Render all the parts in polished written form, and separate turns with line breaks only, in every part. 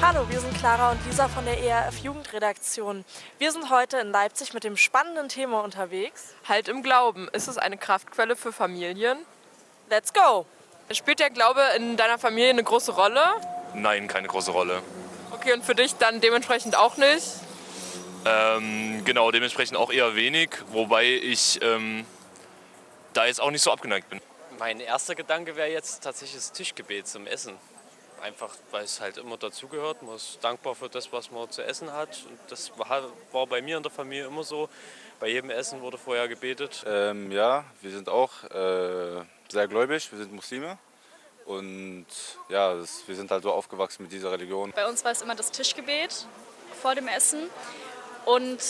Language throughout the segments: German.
Hallo, wir sind Clara und Lisa von der ERF Jugendredaktion. Wir sind heute in Leipzig mit dem spannenden Thema unterwegs.
Halt im Glauben. Ist es eine Kraftquelle für Familien?
Let's go!
Spielt der Glaube in deiner Familie eine große Rolle?
Nein, keine große Rolle.
Okay, und für dich dann dementsprechend auch nicht?
Genau, dementsprechend auch eher wenig, wobei ich da jetzt auch nicht so abgeneigt bin.
Mein erster Gedanke wäre jetzt tatsächlich das Tischgebet zum Essen. Einfach, weil es halt immer dazugehört. Man ist dankbar für das, was man zu essen hat. Und das war bei mir in der Familie immer so. Bei jedem Essen wurde vorher gebetet.
Ja, wir sind auch sehr gläubig, wir sind Muslime. Und ja, wir sind halt so aufgewachsen mit dieser Religion.
Bei uns war es immer das Tischgebet vor dem Essen. Und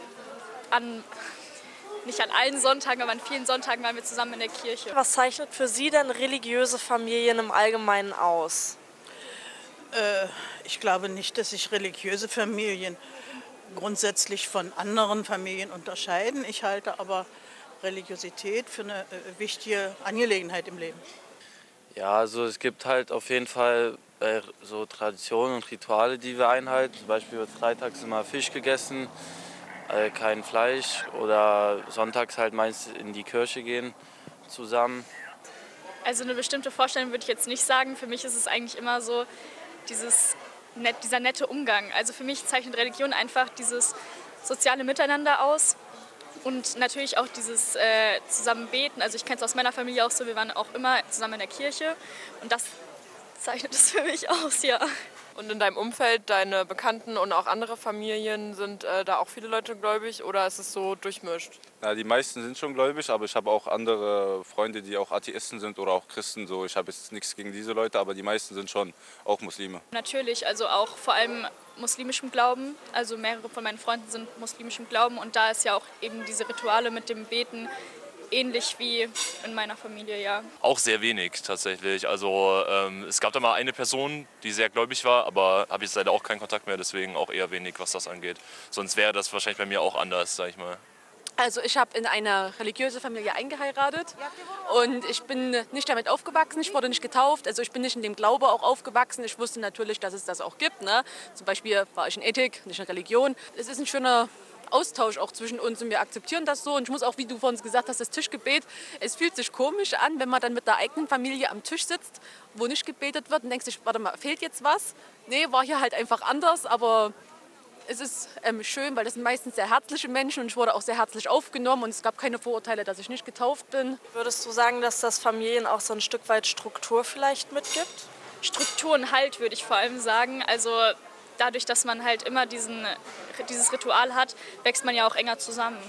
nicht an allen Sonntagen, aber an vielen Sonntagen waren wir zusammen in der Kirche.
Was zeichnet für Sie denn religiöse Familien im Allgemeinen aus?
Ich glaube nicht, dass sich religiöse Familien grundsätzlich von anderen Familien unterscheiden. Ich halte aber Religiosität für eine wichtige Angelegenheit im Leben.
Ja, also es gibt halt auf jeden Fall so Traditionen und Rituale, die wir einhalten. Zum Beispiel wird freitags immer Fisch gegessen, kein Fleisch, oder sonntags halt meist in die Kirche gehen zusammen.
Also eine bestimmte Vorstellung würde ich jetzt nicht sagen. Für mich ist es eigentlich immer so dieser nette Umgang. Also für mich zeichnet Religion einfach dieses soziale Miteinander aus und natürlich auch dieses zusammen beten. Also ich kenne es aus meiner Familie auch so, wir waren auch immer zusammen in der Kirche und das zeichnet es für mich aus, ja.
Und in deinem Umfeld, deine Bekannten und auch andere Familien, sind da auch viele Leute gläubig oder ist es so durchmischt?
Ja, die meisten sind schon gläubig, aber ich habe auch andere Freunde, die auch Atheisten sind oder auch Christen. So, ich habe jetzt nichts gegen diese Leute, aber die meisten sind schon auch Muslime.
Natürlich, also auch vor allem muslimischem Glauben. Also mehrere von meinen Freunden sind muslimischem Glauben und da ist ja auch eben diese Rituale mit dem Beten ähnlich wie in meiner Familie, ja.
Auch sehr wenig tatsächlich. Also es gab da mal eine Person, die sehr gläubig war, aber habe jetzt leider auch keinen Kontakt mehr, deswegen auch eher wenig, was das angeht. Sonst wäre das wahrscheinlich bei mir auch anders, sag ich mal.
Also ich habe in eine religiöse Familie eingeheiratet und ich bin nicht damit aufgewachsen, ich wurde nicht getauft, also ich bin nicht in dem Glaube auch aufgewachsen. Ich wusste natürlich, dass es das auch gibt, ne? Zum Beispiel war ich in Ethik, nicht in Religion. Es ist ein schöner Austausch auch zwischen uns und wir akzeptieren das so. Und ich muss auch, wie du vorhin gesagt hast, das Tischgebet, es fühlt sich komisch an, wenn man dann mit der eigenen Familie am Tisch sitzt, wo nicht gebetet wird und denkt sich, warte mal, fehlt jetzt was? Nee, war hier halt einfach anders, aber es ist schön, weil das sind meistens sehr herzliche Menschen und ich wurde auch sehr herzlich aufgenommen und es gab keine Vorurteile, dass ich nicht getauft bin.
Würdest du sagen, dass das Familien auch so ein Stück weit Struktur vielleicht mitgibt?
Struktur und Halt würde ich vor allem sagen, also dadurch, dass man halt immer dieses Ritual hat, wächst man ja auch enger zusammen.